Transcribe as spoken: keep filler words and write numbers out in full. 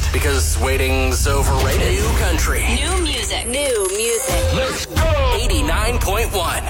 Because waiting's overrated. New country. New music. New music. Let's go! eighty-nine point one.